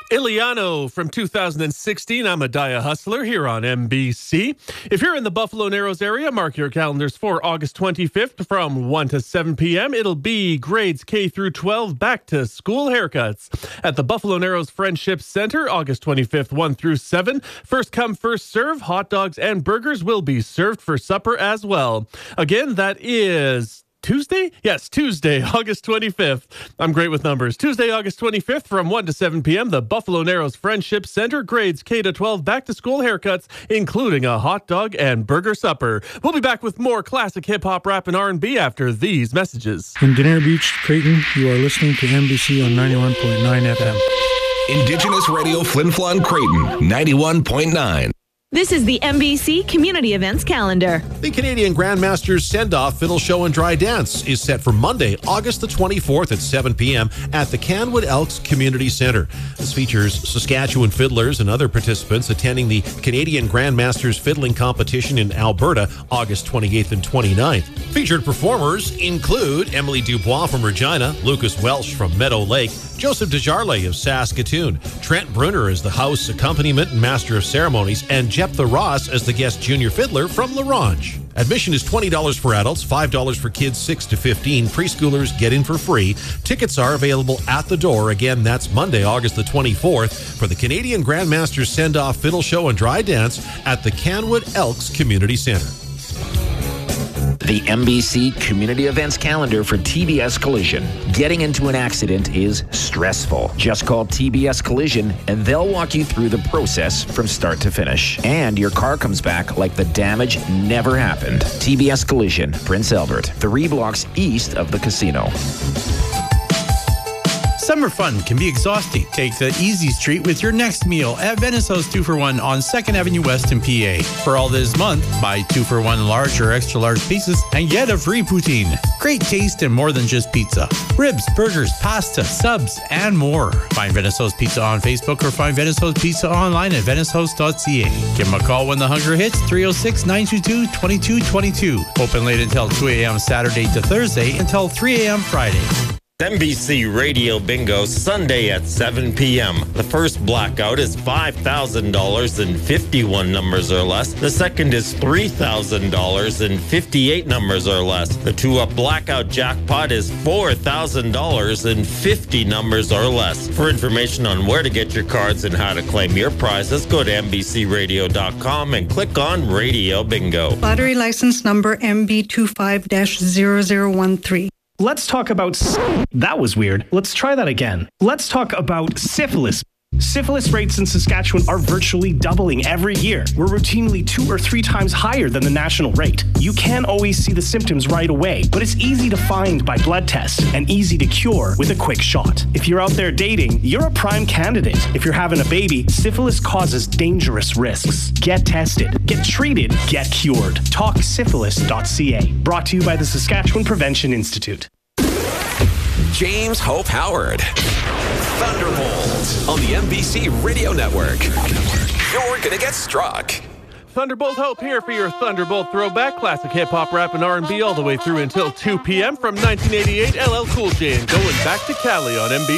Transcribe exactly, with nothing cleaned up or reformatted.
Iliano from two thousand sixteen, I'm a Dia Hustler here on M B C. If you're in the Buffalo Narrows area, mark your calendars for August twenty-fifth from one to seven p.m. It'll be grades K through twelve back to school haircuts at the Buffalo Narrows Friendship Center, August twenty-fifth, one through seven. First come, first serve. Hot dogs and burgers will be served for supper as well. Again, that is Tuesday? Yes, Tuesday, August twenty-fifth. I'm great with numbers. Tuesday, August twenty-fifth from one to seven p.m. The Buffalo Narrows Friendship Center, grades K to twelve back to school haircuts, including a hot dog and burger supper. We'll be back with more classic hip hop, rap, and R and B after these messages. In Denier Beach, Creighton, you are listening to M B C on ninety-one point nine F M. Indigenous Radio Flin Flon Creighton, ninety-one point nine. This is the M B C Community Events Calendar. The Canadian Grandmasters Send-Off Fiddle Show and Dry Dance is set for Monday, August the twenty-fourth at seven p.m. at the Canwood Elks Community Centre. This features Saskatchewan fiddlers and other participants attending the Canadian Grandmasters Fiddling Competition in Alberta, August twenty-eighth and twenty-ninth. Featured performers include Emily Dubois from Regina, Lucas Welsh from Meadow Lake, Joseph Desjarlais of Saskatoon, Trent Brunner as the house accompaniment and master of ceremonies, and Jephthah Ross as the guest junior fiddler from La Ronge. Admission is twenty dollars for adults, five dollars for kids six to fifteen. Preschoolers get in for free. Tickets are available at the door. Again, that's Monday, August the twenty-fourth for the Canadian Grandmasters Send-Off Fiddle Show and Dry Dance at the Canwood Elks Community Centre. The M B C Community Events Calendar for T B S Collision. Getting into an accident is stressful. Just call T B S Collision and they'll walk you through the process from start to finish. And your car comes back like the damage never happened. T B S Collision, Prince Albert, three blocks east of the casino. Summer fun can be exhausting. Take the easy street with your next meal at Venice House two for one on second Avenue West in P A. For all this month, buy two for one large or extra large pizzas and get a free poutine. Great taste and more than just pizza. Ribs, burgers, pasta, subs, and more. Find Venice House Pizza on Facebook or find Venice House Pizza online at venice house dot c a. Give them a call when the hunger hits, three oh six, nine two two, two two two two. Open late until two a.m. Saturday to Thursday until three a.m. Friday. M B C Radio Bingo, Sunday at seven p.m. The first blackout is five thousand dollars and fifty-one numbers or less. The second is three thousand dollars and fifty-eight numbers or less. The two-up blackout jackpot is four thousand dollars and fifty numbers or less. For information on where to get your cards and how to claim your prizes, go to m b c radio dot com and click on Radio Bingo. Lottery license number M B two five dash zero zero one three. Let's talk about... That was weird. Let's try that again. Let's talk about syphilis. Syphilis rates in Saskatchewan are virtually doubling every year. We're routinely two or three times higher than the national rate. You can't always see the symptoms right away, but it's easy to find by blood tests and easy to cure with a quick shot. If you're out there dating, you're a prime candidate. If you're having a baby, syphilis causes dangerous risks. Get tested, get treated, get cured. talk syphilis dot c a. Brought to you by the Saskatchewan Prevention Institute. James Hope Howard. Thunderbolt on the M B C Radio Network. You're gonna get struck. Thunderbolt Hope here for your Thunderbolt throwback. Classic hip-hop, rap, and R and B all the way through until two p.m. from nineteen eighty-eight, L L Cool J and Going Back to Cali on M B C.